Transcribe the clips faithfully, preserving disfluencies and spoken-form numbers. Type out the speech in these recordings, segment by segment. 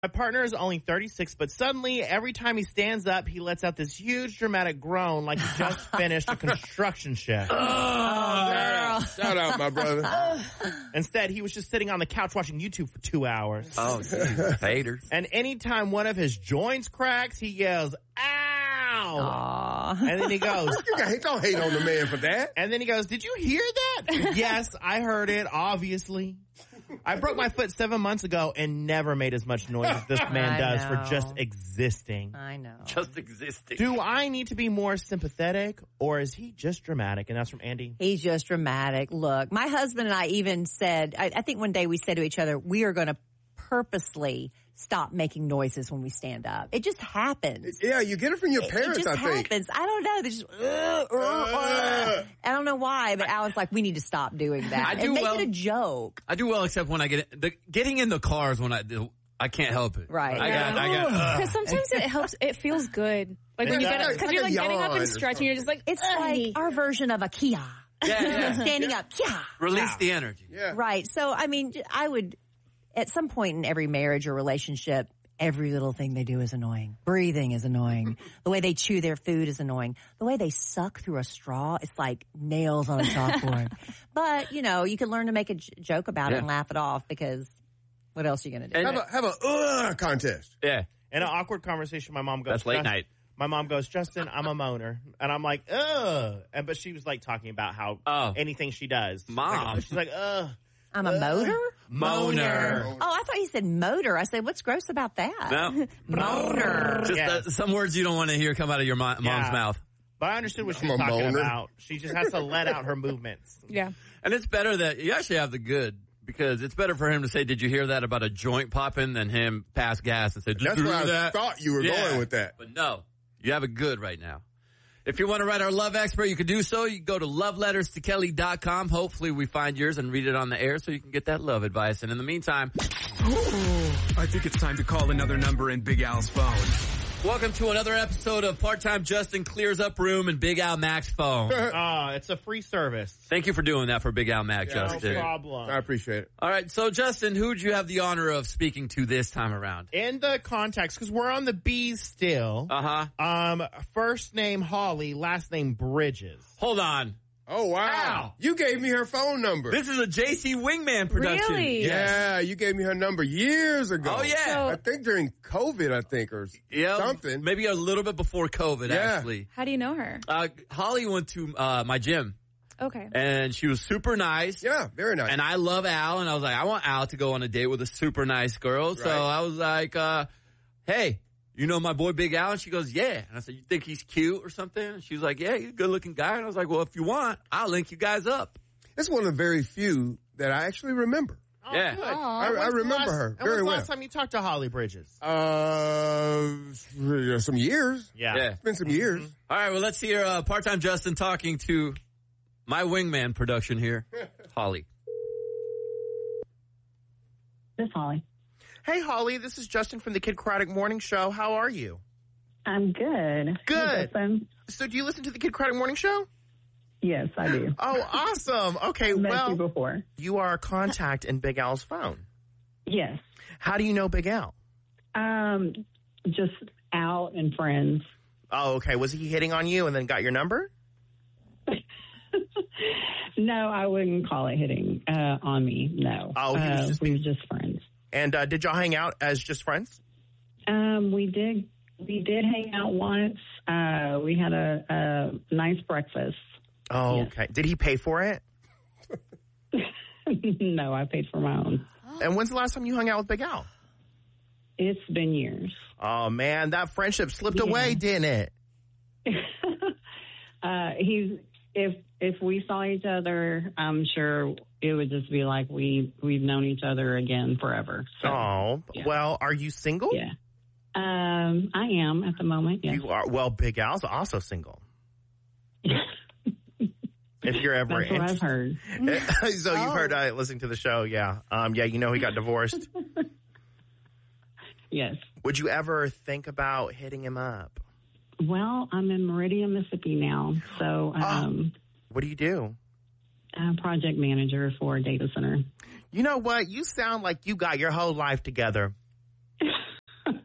My partner is only thirty-six, but suddenly, every time he stands up, he lets out this huge dramatic groan like he just finished a construction shift. Oh, girl. Shout out, my brother. Instead, he was just sitting on the couch watching YouTube for two hours. Oh, geez. Haters. And anytime one of his joints cracks, he yells, ow! Aww. And then he goes, You got, don't hate on the man for that. and then he goes, did you hear that? Yes, I heard it, obviously. I broke my foot seven months ago and never made as much noise as this man I does know. for just existing. I know. Just existing. Do I need to be more sympathetic, or is he just dramatic? And that's from Andy. He's just dramatic. Look, my husband and I even said, I, I think one day we said to each other, we are going to purposely stop making noises when we stand up. It just happens. Yeah, you get it from your parents, it just I think. happens. I don't know. They just, uh, uh, uh. I don't know why, but I was like, we need to stop doing that. I do and make well- it a joke. I do well, except when I get in, the, getting in the cars when I do. I can't help it. Right. I got, I got, uh. Because sometimes it helps. It feels good. Like when It you does. get up, It's because like you're a like getting up yawn or and stretching. You're just like, It's "Ugh." like our version of a Kia. Yeah, yeah. Standing up. Kia. Release the energy. Yeah. Right. So, I mean, I would, at some point in every marriage or relationship, every little thing they do is annoying. Breathing is annoying. The way they chew their food is annoying. The way they suck through a straw, it's like nails on a chalkboard. But, you know, you can learn to make a j- joke about Yeah. it and laugh it off because what else are you going to do? Have a, have a uh, contest. Yeah. In an awkward conversation, my mom goes, That's late "Just- night. My mom goes, Justin, I'm a moaner. And I'm like, ugh. And, but she was like talking about how Oh. anything she does. Mom. She's like, ugh. I'm a motor? Moaner. Oh, I thought you said motor. I said, what's gross about that? No. Motor. Just Yes. uh, some words you don't want to hear come out of your mo- mom's Yeah. mouth. But I understood what she was I'm a talking moaner. about. She just has to let out her movements. Yeah. And it's better that you actually have the good because it's better for him to say, did you hear that about a joint popping than him pass gas and say, did That's you where hear I that? thought you were Yeah. going with that. But no, you have it good right now. If you want to write our love expert, you can do so. You can go to love letters to kelly dot com. Hopefully we find yours and read it on the air so you can get that love advice. And in the meantime, I think it's time to call another number in Big Al's phone. welcome to another episode of Part-Time Justin Clears Up Room and Big Al Mac's phone. Uh, it's a free service. Thank you for doing that for Big Al Mac, Yeah, Justin. No I problem. appreciate it. All right, so Justin, who would you have the honor of speaking to this time around? In the context, because we're on the B's still. Uh-huh. Um, first name Holly, last name Bridges. Hold on. Oh, wow. Ow. You gave me her phone number. This is a J C Wingman production. Really? Yeah, you gave me her number years ago. Oh, yeah. So- I think during COVID, I think, or Yeah, something. Maybe a little bit before COVID, Yeah. actually. How do you know her? Uh, Holly went to uh, my gym, Okay. and she was super nice. Yeah, very nice. And I love Al, and I was like, I want Al to go on a date with a super nice girl. So Right. I was like, uh, hey, you know my boy Big Al? And she goes, yeah. And I said, you think he's cute or something? And she was like, yeah, he's a good-looking guy. And I was like, well, if you want, I'll link you guys up. It's one of the very few that I actually remember. Oh, Yeah. good. Aw. I, And I when's the remember last- her and very when's the well. last time you talked to Holly Bridges? Uh, some years. Yeah. Yeah. It's been some years. All right, well, let's hear uh, Part-Time Justin talking to my Wingman production here, Holly. This is Holly. Hey, Holly, this is Justin from the Kid Craddock Morning Show. How are you? I'm good. Good. Hey, Justin. So do you listen to the Kid Craddock Morning Show? Yes, I do. Oh, awesome. Okay, I've met well, you before. you are a contact in Big Al's phone. Yes. How do you know Big Al? Um, just out and friends. Oh, okay. Was he hitting on you and then got your number? No, I wouldn't call it hitting uh, on me. No. Oh, he was uh, just we being- were just friends. And uh, did y'all hang out as just friends? Um, we did. We did hang out once. Uh, we had a, a nice breakfast. Oh, Yes. okay. Did he pay for it? No, I paid for my own. And when's the last time you hung out with Big Al? It's been years. Oh, man, that friendship slipped Yeah. away, didn't it? uh, he's if if we saw each other, I'm sure it would just be like we we've known each other again forever. So, Oh, yeah. well, are you single? yeah. Um, I am at the moment. Yes. You are. Well, Big Al's also single. If you're ever That's what I've interested. heard. So you've heard uh, listening to the show, yeah. Um, yeah, you know he got divorced. Yes. Would you ever think about hitting him up? Well, I'm in Meridian, Mississippi now, so um, What do you do? I'm project manager for a data center. You know what? You sound like you got your whole life together.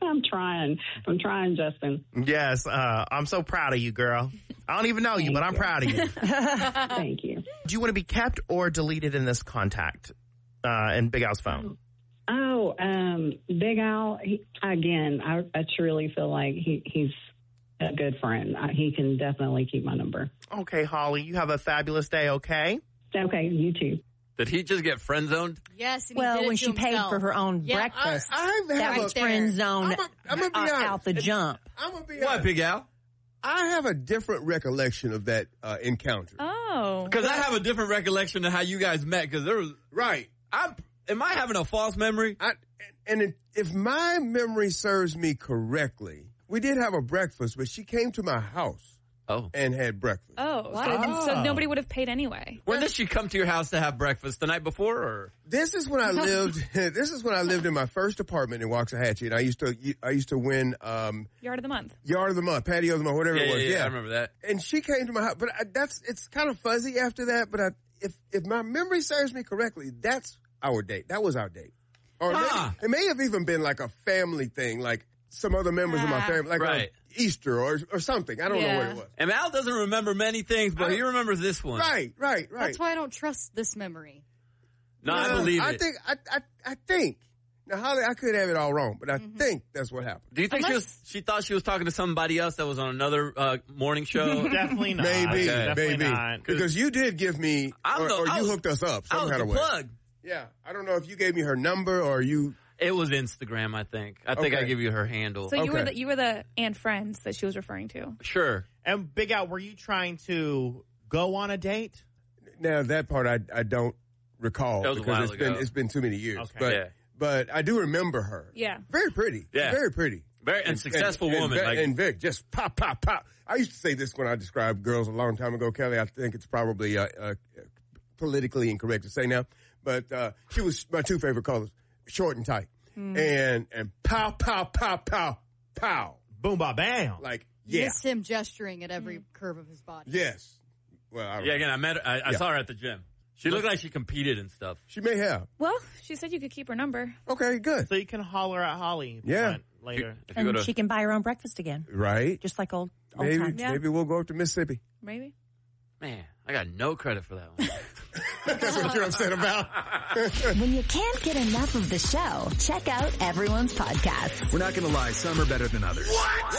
I'm trying. I'm trying, Justin. Yes, uh, I'm so proud of you, girl. I don't even know you, Thank but I'm you. proud of you. Thank you. Do you want to be kept or deleted in this contact uh, in Big Al's phone? Oh, um, Big Al, he, again, I, I truly feel like he, he's a good friend. Uh, he can definitely keep my number. Okay, Holly, you have a fabulous day, okay? Okay, you too. Did he just get friend zoned? Yes. And he Well, did it when to she paid himself. for her own Yeah. breakfast, I that have was a, friend zone I'm a- I'm gonna be uh, honest. out the jump. I'm gonna be What, honest. Big Al? I have a different recollection of that uh, encounter. Oh. Because I have a different recollection of how you guys met. Because there was, Right. I'm, am I having a false memory? I, and it, if my memory serves me correctly, we did have a breakfast, but she came to my house Oh. and had breakfast. Oh, What? so, so nobody would have paid anyway. When did she come to your house to have breakfast? The night before, or? This is when I lived. This is when I lived in my first apartment in Waxahachie, and I used to. I used to win um, Yard of the month. yard of the month, patio of the month, whatever Yeah, it was. yeah, Yeah, yeah, I remember that. And she came to my house, but I, that's it's kind of fuzzy after that. But I, if if my memory serves me correctly, that's our date. That was our date, or Ah. maybe, it may have even been like a family thing, like some other members of my Ah. family, like Right. a Easter or or something. I don't know what Yeah. it was. And Al doesn't remember many things, but he remembers this one. Right, right, right. That's why I don't trust this memory. No, I Uh, believe I it. think I, I I think now Holly, I could have it all wrong, but I Mm-hmm. think that's what happened. Do you think she was? She thought she was talking to somebody else that was on another uh, morning show. Definitely not. Maybe, Okay. Definitely maybe, not. because you did give me, I or, don't know, or I you was- hooked us up some I was kind the of way. plug. Yeah, I don't know if you gave me her number or you. It was Instagram, I think. I think Okay. I give you her handle. So you were Okay. the you were the and friends that she was referring to. Sure. And Big Al, were you trying to go on a date? Now that part I I don't recall That was a because while it's been ago. it's been too many years. Okay. But Yeah. but I do remember her. Yeah. Very pretty. Yeah. Very pretty. Very and successful and, woman. And, like, and very just pop pop pop. I used to say this when I described girls a long time ago, Kelly. I think it's probably uh, uh, politically incorrect to say now, but uh, she was my two favorite colors: short and tight, and and pow pow pow pow pow. Boom, ba, bam. Like You yeah, missed him gesturing at every curve of his body. yes. Well, I don't yeah, know. again, I met her. I, I Yeah. saw her at the gym. She looked like she competed and stuff. She may have. Well, she said you could keep her number. Okay, good. So you can holler at Holly if you Yeah. want later. If you go And to, she can buy her own breakfast again, Right? just like old, old Maybe times. Yeah. maybe we'll go up to Mississippi. Maybe. man, I got no credit for that one. That's what you're upset about. When you can't get enough of the show, check out everyone's podcast. We're not going to lie, some are better than others.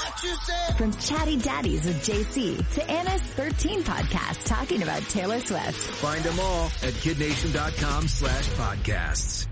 From Chatty Daddies with J C to Anna's thirteen podcast talking about Taylor Swift. Find them all at kidnation.com slash podcasts.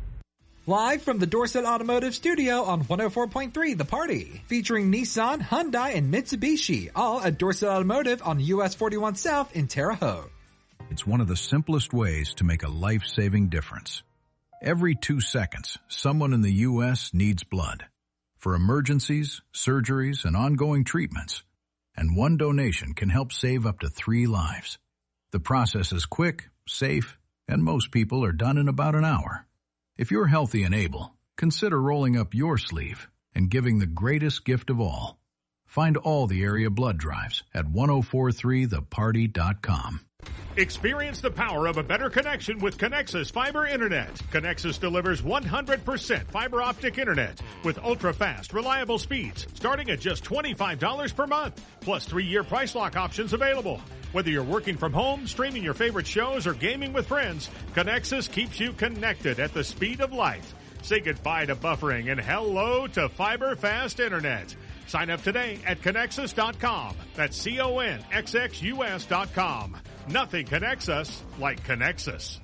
Live from the Dorset Automotive Studio on one oh four point three The Party. Featuring Nissan, Hyundai, and Mitsubishi. All at Dorset Automotive on U S forty-one South in Terre Haute. It's one of the simplest ways to make a life-saving difference. Every two seconds, someone in the U S needs blood. For emergencies, surgeries, and ongoing treatments. And one donation can help save up to three lives. The process is quick, safe, and most people are done in about an hour. If you're healthy and able, consider rolling up your sleeve and giving the greatest gift of all. Find all the area blood drives at ten forty-three the party dot com. Experience the power of a better connection with Connexus Fiber Internet. Connexus delivers one hundred percent fiber optic internet with ultra-fast, reliable speeds starting at just twenty-five dollars per month, plus three-year price lock options available. Whether you're working from home, streaming your favorite shows, or gaming with friends, Connexus keeps you connected at the speed of light. Say goodbye to buffering and hello to fiber fast internet. Sign up today at Connexus dot com. That's C O N X X U S dot com. Nothing connects us like Connexus.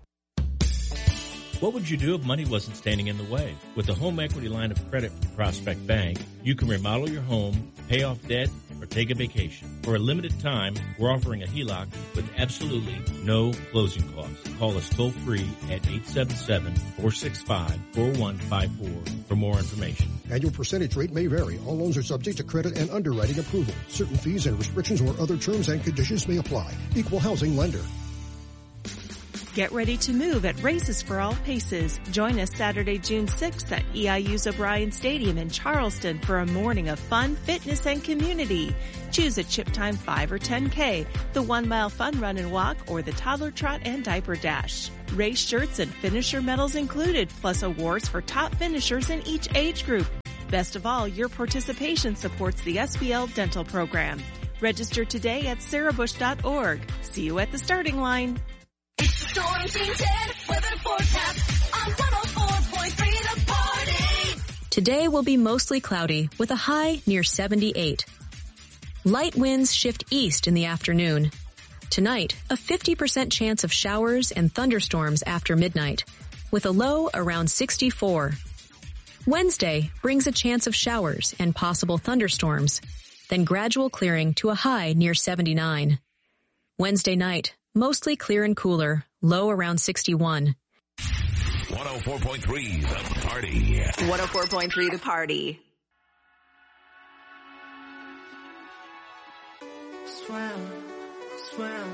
What would you do if money wasn't standing in the way? With a home equity line of credit from Prospect Bank, you can remodel your home, pay off debt, or take a vacation. For a limited time, we're offering a H E L O C with absolutely no closing costs. Call us toll free at eight seven seven, four six five, four one five four for more information. Annual percentage rate may vary. All loans are subject to credit and underwriting approval. Certain fees and restrictions or other terms and conditions may apply. Equal housing lender. Get ready to move at Races for All Paces. Join us Saturday, June sixth at E I U's O'Brien Stadium in Charleston for a morning of fun, fitness, and community. Choose a Chip Time five or ten K, the one mile fun run and walk, or the toddler trot and diaper dash. Race shirts and finisher medals included, plus awards for top finishers in each age group. Best of all, your participation supports the S B L dental program. Register today at sarah bush dot org. See you at the starting line. It's the Storm Team ten weather forecast on one oh four point three The Party. Today will be mostly cloudy with a high near seventy-eight. Light winds shift east in the afternoon. Tonight, a fifty percent chance of showers and thunderstorms after midnight, with a low around sixty-four. Wednesday brings a chance of showers and possible thunderstorms, then gradual clearing to a high near seventy-nine. Wednesday night, mostly clear and cooler, low around sixty-one. one oh four point three The Party. one oh four point three The Party. Swim, swim.